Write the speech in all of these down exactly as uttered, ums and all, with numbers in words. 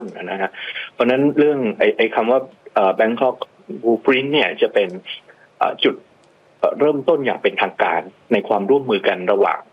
นะฮะเพราะนั้นเรื่องไอ้ไอ้คำว่า Bangkok Blueprint เนี่ยจะเป็นจุดเริ่มต้นอย่างเป็นทางการในความร่วมมือกันระหว่าง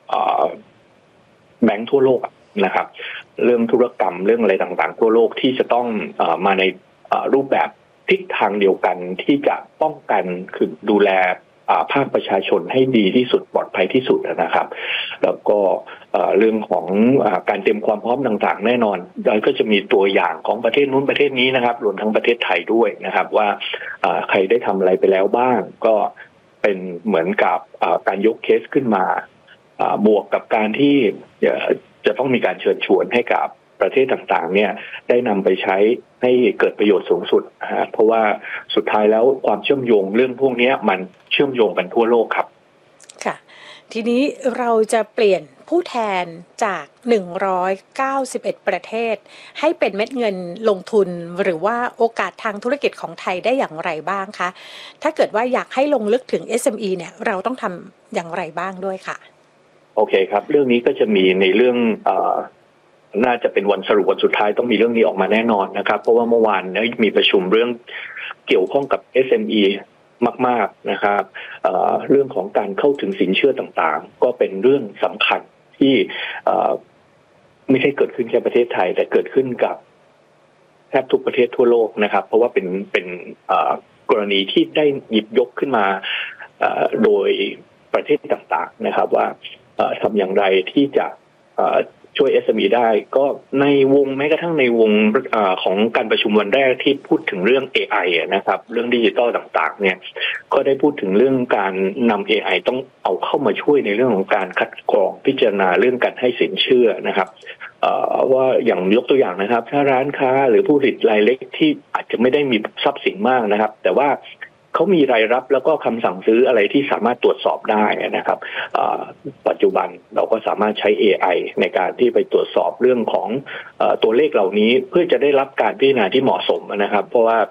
แบงก์ทั่วโลกนะครับเรื่องธุรกรรมเรื่องอะไรต่างๆทั่วโลกที่จะต้องเอ่อมาในรูปแบบทิศทางเดียวกันที่จะป้องกันคือดูแลภาคประชาชนให้ดีที่สุดปลอดภัยที่สุดนะครับแล้วก็เรื่องของการเตรียมความพร้อมต่างๆแน่นอนโดยก็จะมีตัวอย่างของประเทศนู้นประเทศนี้นะครับรวมทั้งประเทศไทยด้วยนะครับว่าใครได้ทำอะไรไปแล้วบ้างก็เป็นเหมือนกับการยกเคสขึ้นมาบวกกับการที่จะต้องมีการเชิญชวนให้กับประเทศต่างๆเนี่ยได้นำไปใช้ให้เกิดประโยชน์สูงสุดนะเพราะว่าสุดท้ายแล้วความเชื่อมโยงเรื่องพวกนี้มันเชื่อมโยงกันทั่วโลกครับค่ะทีนี้เราจะเปลี่ยนผู้แทนจากหนึ่งร้อยเก้าสิบเอ็ดประเทศให้เป็นเม็ดเงินลงทุนหรือว่าโอกาสทางธุรกิจของไทยได้อย่างไรบ้างคะถ้าเกิดว่าอยากให้ลงลึกถึง เอส เอ็ม อี เนี่ยเราต้องทำอย่างไรบ้างด้วยค่ะโอเคครับเรื่องนี้ก็จะมีในเรื่องเอ่อน่าจะเป็นวันสรุปวันสุดท้ายต้องมีเรื่องนี้ออกมาแน่นอนนะครับเพราะว่าเมื่อวานเนี่ยมีประชุมเรื่องเกี่ยวข้องกับ เอส เอ็ม อี มากๆนะครับเอ่อเรื่องของการเข้าถึงสินเชื่อต่างๆก็เป็นเรื่องสำคัญที่เอ่อไม่ใช่เกิดขึ้นแค่ประเทศไทยแต่เกิดขึ้นกับแทบทุกประเทศทั่วโลกนะครับเพราะว่าเป็นเป็นเอ่อกรณีที่ได้หยิบยกขึ้นมาเอ่อโดยประเทศต่างๆนะครับว่าทำอย่างไรที่จะช่วย เอส เอ็ม อี ได้ก็ในวงแม้กระทั่งในวงของการประชุมวันแรกที่พูดถึงเรื่อง เอ ไอ นะครับเรื่องดิจิตอลต่างๆเนี่ยก็ได้พูดถึงเรื่องการนำ เอ ไอ ต้องเอาเข้ามาช่วยในเรื่องของการคัดกรองพิจารณาเรื่องการให้สินเชื่อนะครับว่าอย่างยกตัวอย่างนะครับถ้าร้านค้าหรือผู้ผลิตรายเล็กที่อาจจะไม่ได้มีทรัพย์สินมากนะครับแต่ว่าเขามีรายรับแล้วก็คำสั่งซื้ออะไรที่สามารถตรวจสอบได้นะครับปัจจุบันเราก็สามารถใช้ เอ ไอ ในการที่ไปตรวจสอบเรื่องของตัวเลขเหล่านี้เพื่อจะได้รับการพิจารณาที่เหมาะสมนะครับเพราะว่า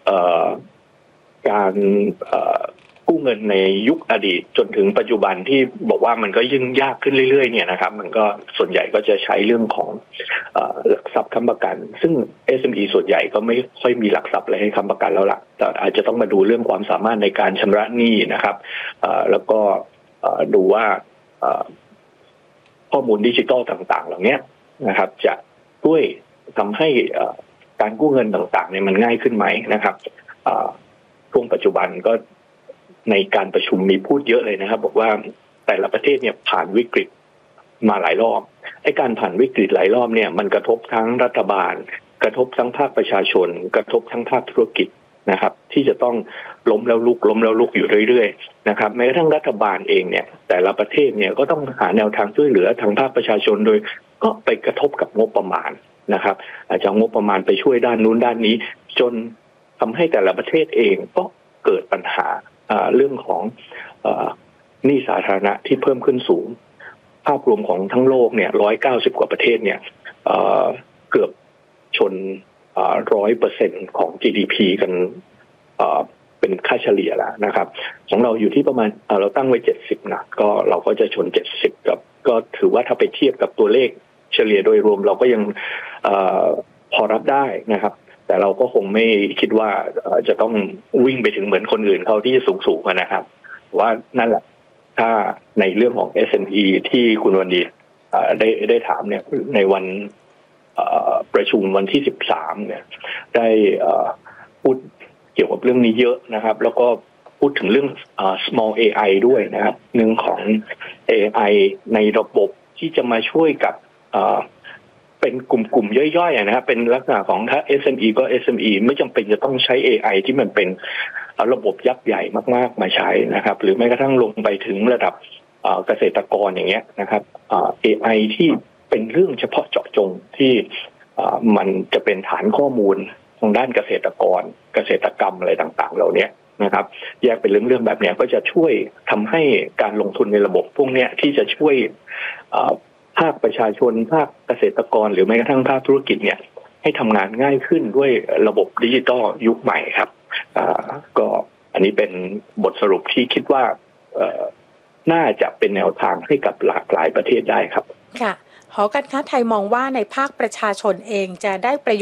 การกู้เงินในยุคอดีตจนถึงปัจจุบันที่บอกว่ามันก็ยิ่งยากขึ้นเรื่อยๆเนี่ยนะครับมันก็ส่วนใหญ่ก็จะใช้เรื่องของหลักทรัพย์ค้ำประกันซึ่ง เอส เอ็ม อี ส่วนใหญ่ก็ไม่ค่อยมีหลักทรัพย์อะไรให้ค้ำประกันแล้วล่ะแต่อาจจะต้องมาดูเรื่องความสามารถในการชำระหนี้นะครับแล้วก็ดูว่าข้อมูลดิจิทัลต่างๆเหล่านี้นะครับจะช่วยทำให้การกู้เงินต่างๆเนี่ยมันง่ายขึ้นไหมนะครับช่วงปัจจุบันก็ในการประชุมมีพูดเยอะเลยนะครับบอกว่าแต่ละประเทศเนี่ยผ่านวิกฤตมาหลายรอบไอ้การผ่านวิกฤตหลายรอบเนี่ยมันกระทบทั้งรัฐบาลกระทบทั้งภาคประชาชนกระทบทั้งภาคธุรกิจนะครับที่จะต้องล้มแล้วลุกล้มแล้วลุกอยู่เรื่อยๆนะครับแม้กระทั่งรัฐบาลเองเนี่ยแต่ละประเทศเนี่ยก็ต้องหาแนวทางช่วยเหลือทางภาคประชาชนโดยก็ไปกระทบกับงบประมาณนะครับอาจจะงบประมาณไปช่วยด้านนู้นด้านนี้จนทำให้แต่ละประเทศเองก็เกิดปัญหาเรื่องของหนี้สาธารณะที่เพิ่มขึ้นสูงภาพรวมของทั้งโลกเนี่ยร้อยเก้าสิบกว่าประเทศเนี่ยเกือบชนร้อยเปอร์เซ็นต์ของ จี ดี พี กันเป็นค่าเฉลี่ยแล้วนะครับของเราอยู่ที่ประมาณเราตั้งไว้เจ็ดสิบนะก็เราก็จะชนเจ็ดสิบกับก็ถือว่าถ้าไปเทียบกับตัวเลขเฉลี่ยโดยรวมเราก็ยังพอรับได้นะครับแต่เราก็คงไม่คิดว่าจะต้องวิ่งไปถึงเหมือนคนอื่นเขาที่สูงๆนะครับว่านั่นแหละถ้าในเรื่องของ เอส เอ็ม อี ที่คุณวันดีได้ได้ถามเนี่ยในวันประชุมวันที่สิบสามเนี่ยได้พูดเกี่ยวกับเรื่องนี้เยอะนะครับแล้วก็พูดถึงเรื่อง small เอ ไอ ด้วยนะครับเรื่องของ เอ ไอ ในระบบที่จะมาช่วยกับเป็นกลุ่มๆย่อยๆนะครับเป็นลักษณะของถ้า เอส เอ็ม อี ก็ เอส เอ็ม อี ไม่จำเป็นจะต้องใช้ เอ ไอ ที่มันเป็นระบบยักษ์ใหญ่มากๆมาใช้นะครับหรือแม้กระทั่งลงไปถึงระดับเกษตรกรอย่างเงี้ยนะครับ เอ ไอ ที่เป็นเรื่องเฉพาะเจาะจงที่มันจะเป็นฐานข้อมูลทางด้านเกษตรกรเกษตรกรรมอะไรต่างๆเหล่านี้นะครับแยกเป็นเรื่องๆแบบนี้ก็จะช่วยทำให้การลงทุนในระบบพวกนี้ที่จะช่วยภาคประชาชนภาคเกษตรกรหรือแม้กระทั่งภาคธุรกิจเนี่ยให้ทำงานง่ายขึ้นด้วยระบบดิจิตอลยุคใหม่ครับก็อันนี้เป็นบทสรุปที่คิดว่าน่าจะเป็นแนวทางให้กับหลากหลายประเทศได้ครับค่ะหอการค้าไทยมองว่าในภาคประชาชนเองจะได้ประโยชน์